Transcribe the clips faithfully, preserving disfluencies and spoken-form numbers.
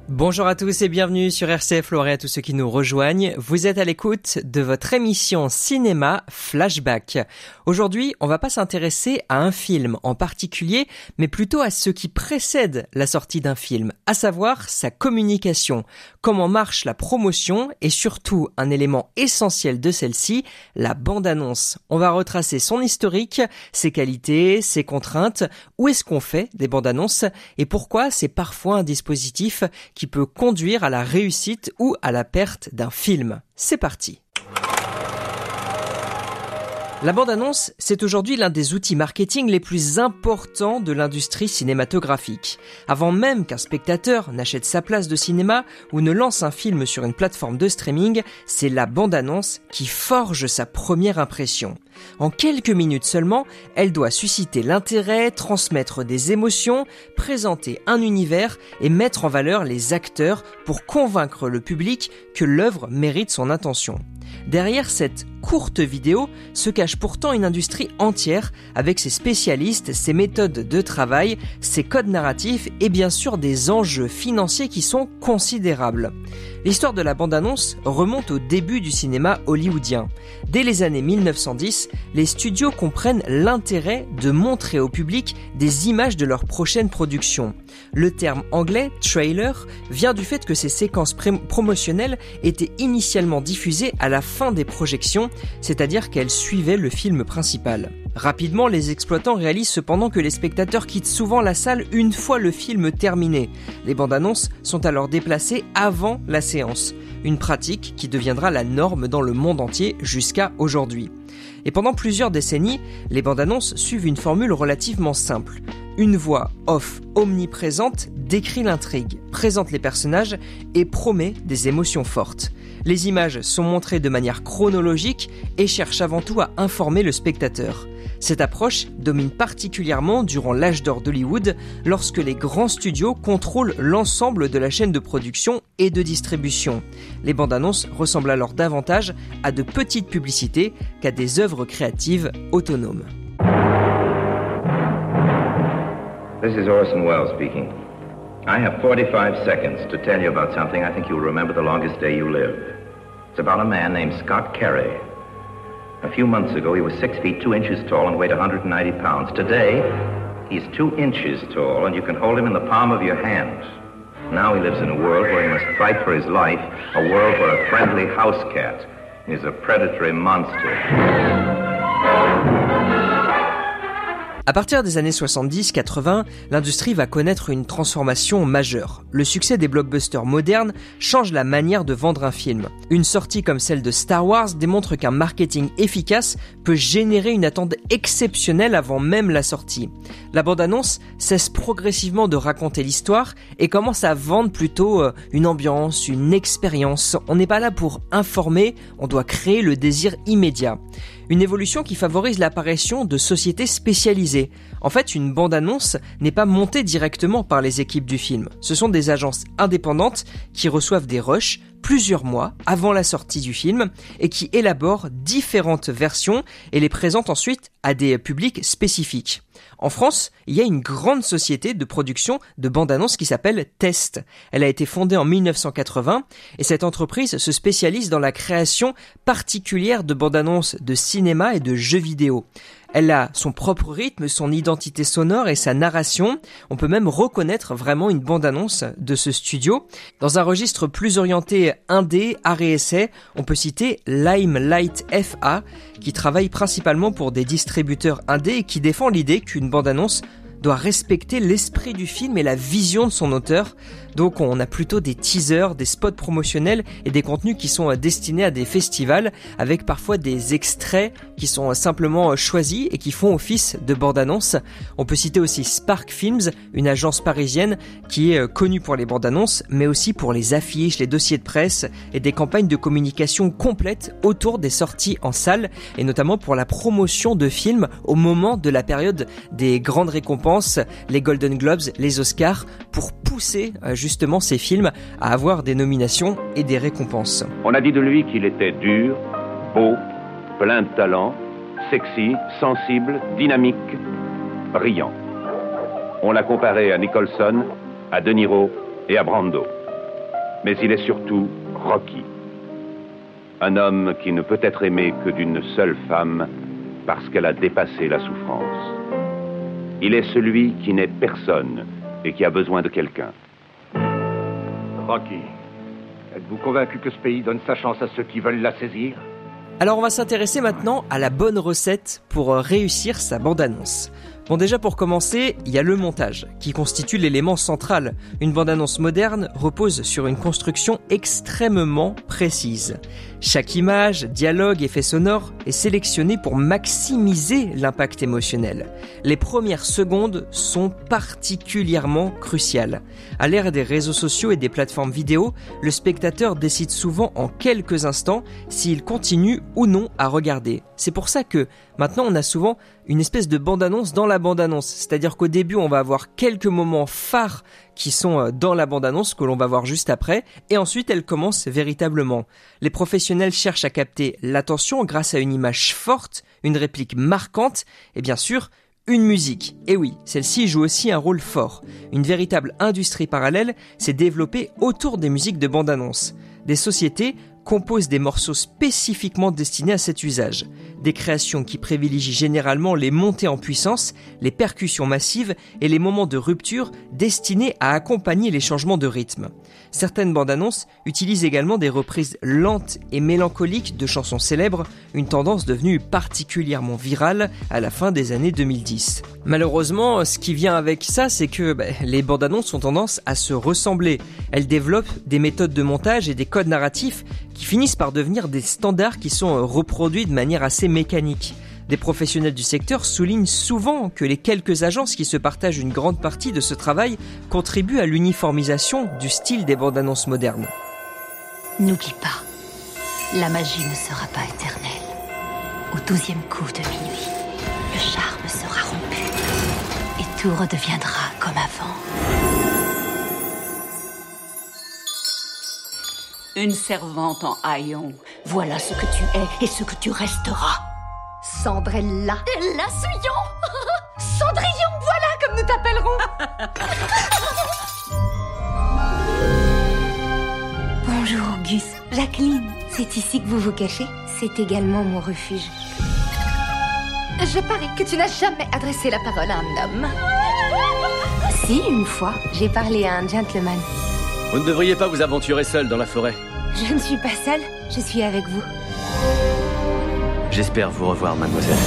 Bonjour à tous et bienvenue sur R C F Loiret à tous ceux qui nous rejoignent. Vous êtes à l'écoute de votre émission Cinéma Flashback. Aujourd'hui, on va pas s'intéresser à un film en particulier, mais plutôt à ce qui précède la sortie d'un film, à savoir sa communication, comment marche la promotion et surtout un élément essentiel de celle-ci, la bande-annonce. On va retracer son historique, ses qualités, ses contraintes, où est-ce qu'on fait des bandes-annonces et pourquoi c'est parfois un dispositif qui peut conduire à la réussite ou à la perte d'un film. C'est parti. La bande-annonce, c'est aujourd'hui l'un des outils marketing les plus importants de l'industrie cinématographique. Avant même qu'un spectateur n'achète sa place de cinéma ou ne lance un film sur une plateforme de streaming, c'est la bande-annonce qui forge sa première impression. En quelques minutes seulement, elle doit susciter l'intérêt, transmettre des émotions, présenter un univers et mettre en valeur les acteurs pour convaincre le public que l'œuvre mérite son attention. Derrière cette courte vidéo se cache pourtant une industrie entière avec ses spécialistes, ses méthodes de travail, ses codes narratifs et bien sûr des enjeux financiers qui sont considérables. L'histoire de la bande-annonce remonte au début du cinéma hollywoodien. Dès les années mille neuf cent dix, les studios comprennent l'intérêt de montrer au public des images de leur prochaine production. Le terme anglais « trailer » vient du fait que ces séquences pré- promotionnelles étaient initialement diffusées à la fin des projections, c'est-à-dire qu'elles suivaient le film principal. Rapidement, les exploitants réalisent cependant que les spectateurs quittent souvent la salle une fois le film terminé. Les bandes-annonces sont alors déplacées avant la séance, une pratique qui deviendra la norme dans le monde entier jusqu'à aujourd'hui. Et pendant plusieurs décennies, les bandes-annonces suivent une formule relativement simple. Une voix off omniprésente décrit l'intrigue, présente les personnages et promet des émotions fortes. Les images sont montrées de manière chronologique et cherchent avant tout à informer le spectateur. Cette approche domine particulièrement durant l'âge d'or d'Hollywood, lorsque les grands studios contrôlent l'ensemble de la chaîne de production et de distribution. Les bandes-annonces ressemblent alors davantage à de petites publicités qu'à des œuvres créatives autonomes. This is Orson Welles speaking. I have forty-five seconds to tell you about something I think you'll remember the longest day you live. It's about a man named Scott Carey. A few months ago, he was six feet two inches tall and weighed one hundred ninety pounds. Today, he's two inches tall and you can hold him in the palm of your hand. Now he lives in a world where he must fight for his life, a world where a friendly house cat is a predatory monster. À partir des années soixante-dix quatre-vingts, l'industrie va connaître une transformation majeure. Le succès des blockbusters modernes change la manière de vendre un film. Une sortie comme celle de Star Wars démontre qu'un marketing efficace peut générer une attente exceptionnelle avant même la sortie. La bande-annonce cesse progressivement de raconter l'histoire et commence à vendre plutôt une ambiance, une expérience. On n'est pas là pour informer, on doit créer le désir immédiat. Une évolution qui favorise l'apparition de sociétés spécialisées. En fait, une bande-annonce n'est pas montée directement par les équipes du film. Ce sont des agences indépendantes qui reçoivent des rushs plusieurs mois avant la sortie du film et qui élaborent différentes versions et les présentent ensuite à des publics spécifiques. En France, il y a une grande société de production de bandes-annonces qui s'appelle Test. Elle a été fondée en mille neuf cent quatre-vingts et cette entreprise se spécialise dans la création particulière de bandes-annonces de cinéma et de jeux vidéo. Elle a son propre rythme, son identité sonore et sa narration. On peut même reconnaître vraiment une bande-annonce de ce studio. Dans un registre plus orienté indé, art et essai, on peut citer Limelight F A, qui travaille principalement pour des distributeurs indés et qui défend l'idée qu'une bande-annonce doit respecter l'esprit du film et la vision de son auteur. Donc on a plutôt des teasers, des spots promotionnels et des contenus qui sont destinés à des festivals avec parfois des extraits qui sont simplement choisis et qui font office de bande-annonce. On peut citer aussi Spark Films, une agence parisienne qui est connue pour les bandes-annonces mais aussi pour les affiches, les dossiers de presse et des campagnes de communication complètes autour des sorties en salle et notamment pour la promotion de films au moment de la période des grandes récompenses, les Golden Globes, les Oscars, pour pousser justement ces films à avoir des nominations et des récompenses. On a dit de lui qu'il était dur, beau, plein de talent, sexy, sensible, dynamique, brillant. On l'a comparé à Nicholson, à De Niro et à Brando. Mais il est surtout Rocky. Un homme qui ne peut être aimé que d'une seule femme parce qu'elle a dépassé la souffrance. Il est celui qui n'est personne et qui a besoin de quelqu'un. Rocky, êtes-vous convaincu que ce pays donne sa chance à ceux qui veulent la saisir ? Alors on va s'intéresser maintenant à la bonne recette pour réussir sa bande-annonce. Bon, déjà pour commencer, il y a le montage, qui constitue l'élément central. Une bande-annonce moderne repose sur une construction extrêmement précise. Chaque image, dialogue, effet sonore est sélectionné pour maximiser l'impact émotionnel. Les premières secondes sont particulièrement cruciales. À l'ère des réseaux sociaux et des plateformes vidéo, le spectateur décide souvent en quelques instants s'il continue ou non à regarder. C'est pour ça que maintenant on a souvent une espèce de bande-annonce dans la bande-annonce. C'est-à-dire qu'au début on va avoir quelques moments phares qui sont dans la bande-annonce que l'on va voir juste après, et ensuite elle commence véritablement. Les professionnels cherchent à capter l'attention grâce à une image forte, une réplique marquante, et bien sûr, une musique. Et oui, celle-ci joue aussi un rôle fort. Une véritable industrie parallèle s'est développée autour des musiques de bande-annonce. Des sociétés composent des morceaux spécifiquement destinés à cet usage. Des créations qui privilégient généralement les montées en puissance, les percussions massives et les moments de rupture destinés à accompagner les changements de rythme. Certaines bandes annonces utilisent également des reprises lentes et mélancoliques de chansons célèbres, une tendance devenue particulièrement virale à la fin des années deux mille dix. Malheureusement, ce qui vient avec ça, c'est que bah, les bandes annonces ont tendance à se ressembler. Elles développent des méthodes de montage et des codes narratifs qui finissent par devenir des standards qui sont reproduits de manière assez mécanique. Des professionnels du secteur soulignent souvent que les quelques agences qui se partagent une grande partie de ce travail contribuent à l'uniformisation du style des bandes annonces modernes. N'oublie pas, la magie ne sera pas éternelle. Au douzième coup de minuit, le charme sera rompu et tout redeviendra comme avant. Une servante en haillons. Voilà ce que tu es et ce que tu resteras. Cendrella. La Souillon. Cendrillon, voilà comme nous t'appellerons. Bonjour Auguste. Jacqueline, c'est ici que vous vous cachez? C'est également mon refuge. Je parie que tu n'as jamais adressé la parole à un homme. Si, une fois, j'ai parlé à un gentleman. Vous ne devriez pas vous aventurer seul dans la forêt. Je ne suis pas seule, je suis avec vous. J'espère vous revoir, mademoiselle.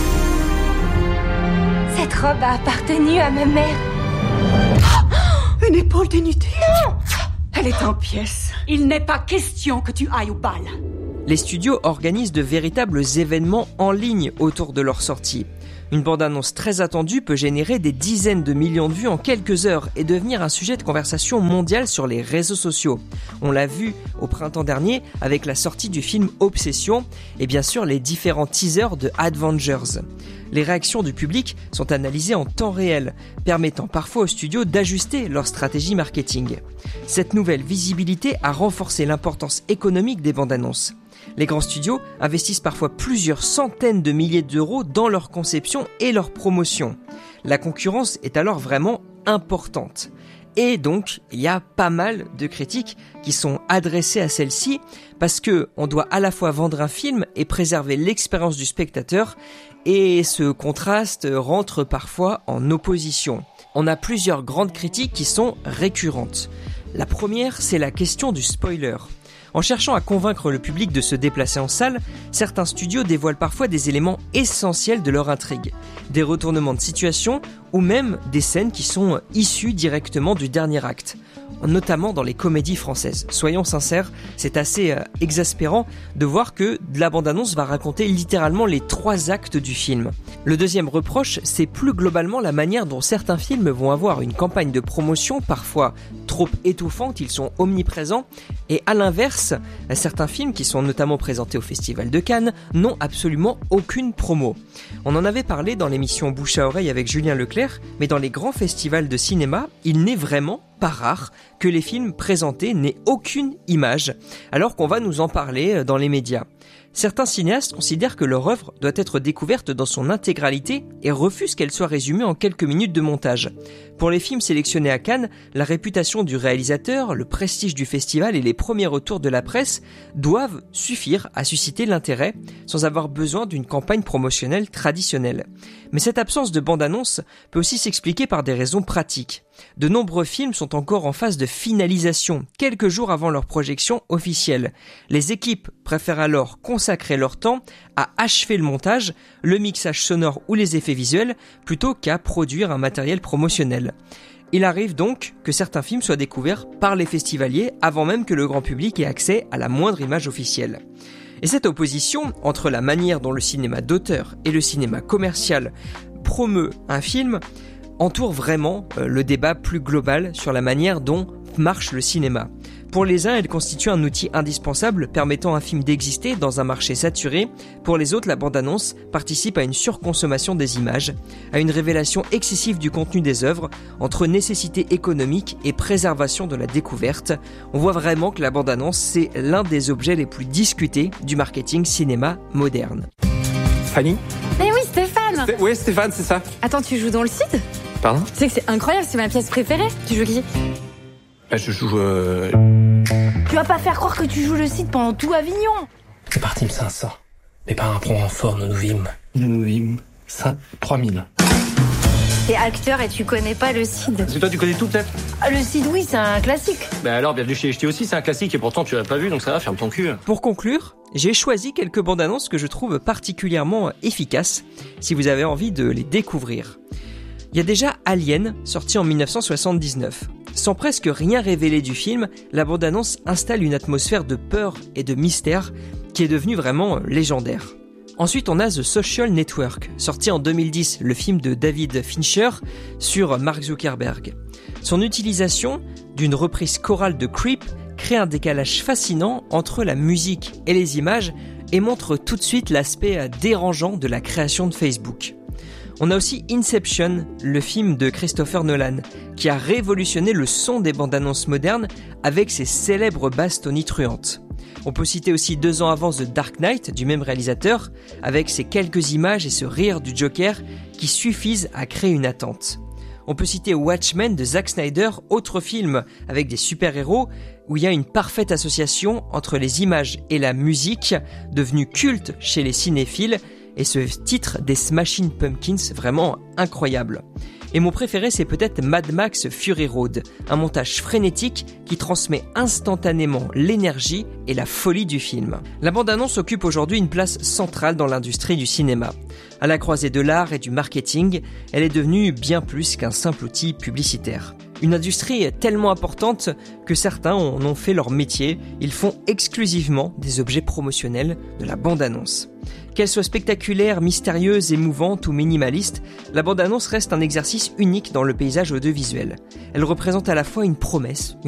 Cette robe a appartenu à ma mère. Oh, une épaule dénudée. Non, elle est en pièces. Il n'est pas question que tu ailles au bal. Les studios organisent de véritables événements en ligne autour de leur sortie. Une bande-annonce très attendue peut générer des dizaines de millions de vues en quelques heures et devenir un sujet de conversation mondial sur les réseaux sociaux. On l'a vu au printemps dernier avec la sortie du film Obsession et bien sûr les différents teasers de Avengers. Les réactions du public sont analysées en temps réel, permettant parfois aux studios d'ajuster leur stratégie marketing. Cette nouvelle visibilité a renforcé l'importance économique des bandes-annonces. Les grands studios investissent parfois plusieurs centaines de milliers d'euros dans leur conception et leur promotion. La concurrence est alors vraiment importante. Et donc, il y a pas mal de critiques qui sont adressées à celle-ci parce que on doit à la fois vendre un film et préserver l'expérience du spectateur, et ce contraste rentre parfois en opposition. On a plusieurs grandes critiques qui sont récurrentes. La première, c'est la question du spoiler. En cherchant à convaincre le public de se déplacer en salle, certains studios dévoilent parfois des éléments essentiels de leur intrigue, des retournements de situation ou même des scènes qui sont issues directement du dernier acte, notamment dans les comédies françaises. Soyons sincères, c'est assez euh, exaspérant de voir que la bande-annonce va raconter littéralement les trois actes du film. Le deuxième reproche, c'est plus globalement la manière dont certains films vont avoir une campagne de promotion parfois trop étouffante, ils sont omniprésents, et à l'inverse, certains films qui sont notamment présentés au Festival de Cannes n'ont absolument aucune promo. On en avait parlé dans l'émission Bouche à oreille avec Julien Leclerc, mais dans les grands festivals de cinéma, il n'est vraiment pas rare que les films présentés n'aient aucune image, alors qu'on va nous en parler dans les médias. Certains cinéastes considèrent que leur œuvre doit être découverte dans son intégralité et refusent qu'elle soit résumée en quelques minutes de montage. Pour les films sélectionnés à Cannes, la réputation du réalisateur, le prestige du festival et les premiers retours de la presse doivent suffire à susciter l'intérêt sans avoir besoin d'une campagne promotionnelle traditionnelle. Mais cette absence de bande-annonce peut aussi s'expliquer par des raisons pratiques. De nombreux films sont encore en phase de finalisation, quelques jours avant leur projection officielle. Les équipes préfèrent alors consacrer leur temps à achever le montage, le mixage sonore ou les effets visuels, plutôt qu'à produire un matériel promotionnel. Il arrive donc que certains films soient découverts par les festivaliers avant même que le grand public ait accès à la moindre image officielle. Et cette opposition entre la manière dont le cinéma d'auteur et le cinéma commercial promeut un film entoure vraiment le débat plus global sur la manière dont marche le cinéma. Pour les uns, elle constitue un outil indispensable permettant à un film d'exister dans un marché saturé. Pour les autres, la bande-annonce participe à une surconsommation des images, à une révélation excessive du contenu des œuvres, entre nécessité économique et préservation de la découverte. On voit vraiment que la bande-annonce, c'est l'un des objets les plus discutés du marketing cinéma moderne. Fanny ? Mais oui, Stéphane ! Sté- Oui, Stéphane, c'est ça. Attends, tu joues dans le Cid ? Pardon ? Tu sais que c'est incroyable, c'est ma pièce préférée. Tu joues qui ? Bah, je joue... Euh... Tu vas pas faire croire que tu joues le Cid pendant tout Avignon. C'est parti me cinq cents. Mes parents prennent en fort, nous vîmes. Nous vîmes. trois mille. T'es acteur et tu connais pas le Cid. Parce que toi, tu connais tout, peut-être ? Ah, le Cid, oui, c'est un classique. Bah alors, bienvenue chez Ch'ti aussi, c'est un classique et pourtant tu l'as pas vu, donc ça va, ferme ton cul. Pour conclure, j'ai choisi quelques bandes annonces que je trouve particulièrement efficaces, si vous avez envie de les découvrir. Il y a déjà Alien, sorti en dix-neuf cent soixante-dix-neuf. Sans presque rien révéler du film, la bande-annonce installe une atmosphère de peur et de mystère qui est devenue vraiment légendaire. Ensuite, on a The Social Network, sorti en deux mille dix, le film de David Fincher sur Mark Zuckerberg. Son utilisation d'une reprise chorale de Creep crée un décalage fascinant entre la musique et les images et montre tout de suite l'aspect dérangeant de la création de Facebook. On a aussi Inception, le film de Christopher Nolan, qui a révolutionné le son des bandes-annonces modernes avec ses célèbres basses tonitruantes. On peut citer aussi deux ans avant The Dark Knight du même réalisateur, avec ses quelques images et ce rire du Joker qui suffisent à créer une attente. On peut citer Watchmen de Zack Snyder, autre film avec des super-héros où il y a une parfaite association entre les images et la musique, devenue culte chez les cinéphiles, et ce titre des Smashing Pumpkins, vraiment incroyable. Et mon préféré, c'est peut-être Mad Max Fury Road, un montage frénétique qui transmet instantanément l'énergie et la folie du film. La bande-annonce occupe aujourd'hui une place centrale dans l'industrie du cinéma. À la croisée de l'art et du marketing, elle est devenue bien plus qu'un simple outil publicitaire. Une industrie tellement importante que certains en ont fait leur métier, ils font exclusivement des objets promotionnels de la bande-annonce. Qu'elle soit spectaculaire, mystérieuse, émouvante ou minimaliste, la bande-annonce reste un exercice unique dans le paysage audiovisuel. Elle représente à la fois une promesse,